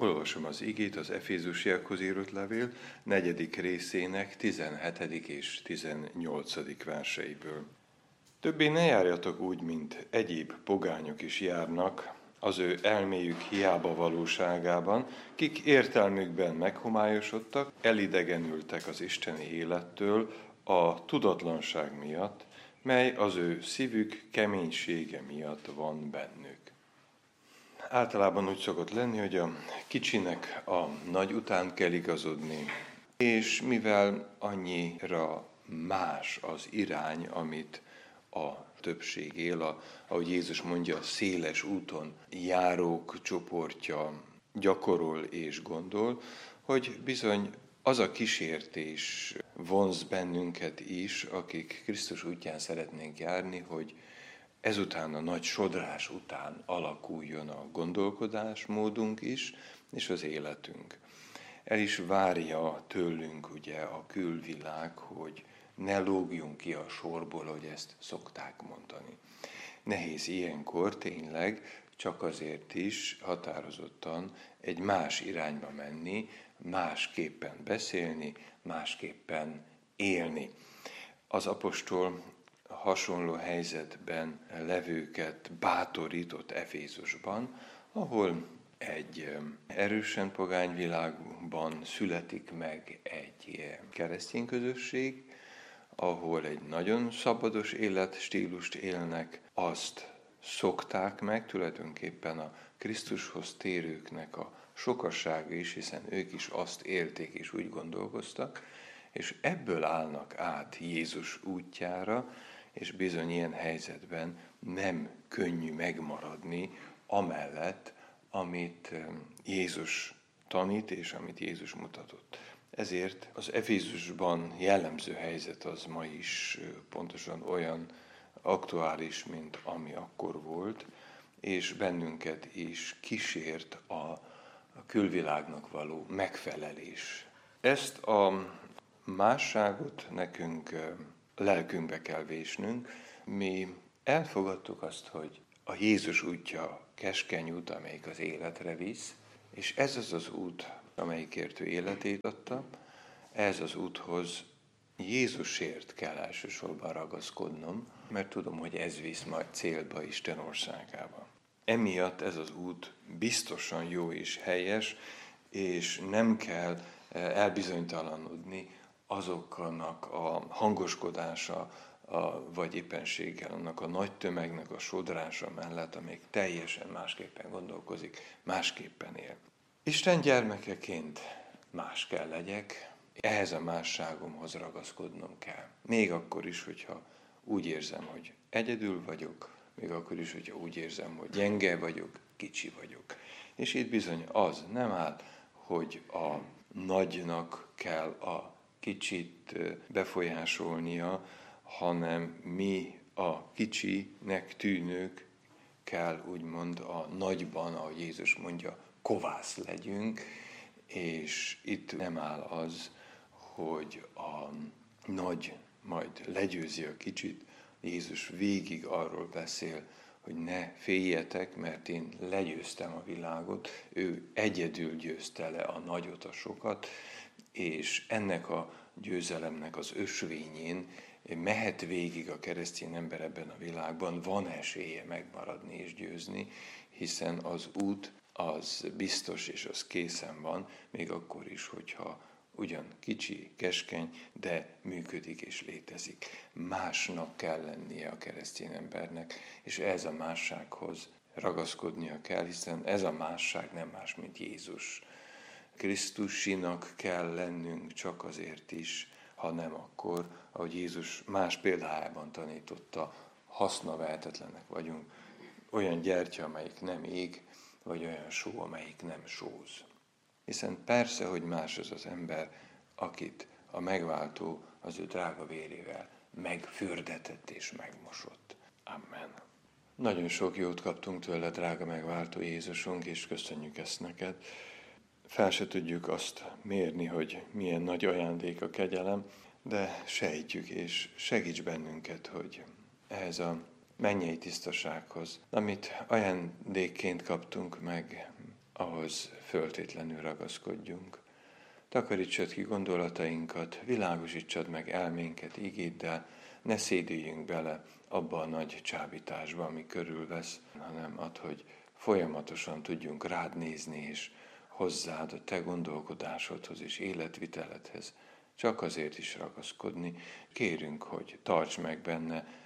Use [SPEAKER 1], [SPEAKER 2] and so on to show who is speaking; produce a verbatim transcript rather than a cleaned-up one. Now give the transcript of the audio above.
[SPEAKER 1] Olvasom az igét az Efézusiakhoz írott levél negyedik részének tizenhetedik és tizennyolcadik verseiből. Többé ne járjatok úgy, mint egyéb pogányok is járnak, az ő elméjük hiába valóságában, kik értelmükben meghomályosodtak, elidegenültek az isteni élettől a tudatlanság miatt, mely az ő szívük keménysége miatt van bennük. Általában úgy szokott lenni, hogy a kicsinek a nagy után kell igazodni, és mivel annyira más az irány, amit a többség él, a, ahogy Jézus mondja, széles úton járók csoportja gyakorol és gondol, hogy bizony az a kísértés vonz bennünket is, akik Krisztus útján szeretnénk járni, hogy ezután a nagy sodrás után alakuljon a gondolkodásmódunk is, és az életünk. El is várja tőlünk ugye a külvilág, hogy ne lógjunk ki a sorból, hogy ezt szokták mondani. Nehéz ilyenkor tényleg csak azért is határozottan egy más irányba menni, másképpen beszélni, másképpen élni. Az apostol hasonló helyzetben levőket bátorított Efézusban, ahol egy erősen pogány világban születik meg egy keresztény közösség, ahol egy nagyon szabados életstílust élnek, azt szokták meg, tulajdonképpen a Krisztushoz térőknek a sokassága is, hiszen ők is azt élték és úgy gondolkoztak, és ebből állnak át Jézus útjára, és bizony ilyen helyzetben nem könnyű megmaradni amellett, amit Jézus tanít, és amit Jézus mutatott. Ezért az Efézusban jellemző helyzet az ma is pontosan olyan aktuális, mint ami akkor volt, és bennünket is kísért a, a külvilágnak való megfelelés. Ezt a másságot nekünk lelkünkbe kell vésnünk. Mi elfogadtuk azt, hogy a Jézus útja keskeny út, amelyik az életre visz, és ez az az út, amelyikért ő életét adta, ez az úthoz Jézusért kell elsősorban ragaszkodnom, mert tudom, hogy ez visz majd célba, Isten országába. Emiatt ez az út biztosan jó és helyes, és nem kell elbizonytalanodni azoknak a hangoskodása, a, vagy éppenséggel annak a nagy tömegnek a sodrása mellett, amelyik teljesen másképpen gondolkozik, másképpen él. Isten gyermekeként más kell legyek, ehhez a másságomhoz ragaszkodnom kell. Még akkor is, hogyha úgy érzem, hogy egyedül vagyok, még akkor is, hogyha úgy érzem, hogy gyenge vagyok, kicsi vagyok. És itt bizony az nem áll, hogy a nagynak kell a kicsit befolyásolnia, hanem mi a kicsinek tűnők kell úgymond a nagyban, ahogy Jézus mondja, kovász legyünk, és itt nem áll az, hogy a nagy majd legyőzi a kicsit. Jézus végig arról beszél, hogy ne féljetek, mert én legyőztem a világot, ő egyedül győzte le a nagyot, a sokat, és ennek a győzelemnek az ösvényén mehet végig a keresztény ember ebben a világban, van esélye megmaradni és győzni, hiszen az út az biztos és az készen van, még akkor is, hogyha ugyan kicsi, keskeny, de működik és létezik. Másnak kell lennie a keresztény embernek, és ez a mássághoz ragaszkodnia kell, hiszen ez a másság nem más, mint Jézus. Krisztusinak kell lennünk csak azért is, ha nem akkor, ahogy Jézus más példájában tanította, hasznavehetetlenek vagyunk, olyan gyertya, amelyik nem ég, vagy olyan só, amelyik nem sóz. Hiszen persze, hogy más az az ember, akit a megváltó az ő drága vérével megfürdetett és megmosott. Amen. Nagyon sok jót kaptunk tőle, drága megváltó Jézusunk, és köszönjük ezt neked. Fel se tudjuk azt mérni, hogy milyen nagy ajándék a kegyelem, de sejtjük, és segíts bennünket, hogy ehhez a mennyei tisztasághoz, amit ajándékként kaptunk meg, ahhoz föltétlenül ragaszkodjunk. Takarítsad ki gondolatainkat, világosítsad meg elménket igéddel, ne szédüljünk bele abba a nagy csábításba, ami körülvesz, hanem add, hogy folyamatosan tudjunk rád nézni, és hozzád a te gondolkodásodhoz és életviteledhez csak azért is ragaszkodni. Kérünk, hogy tarts meg benne